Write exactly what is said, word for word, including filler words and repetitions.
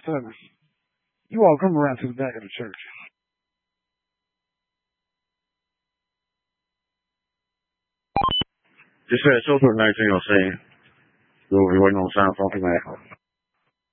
seven. You all come around to the back of the church. Dispatch, open nineteen oh seven. We'll be waiting on sign from the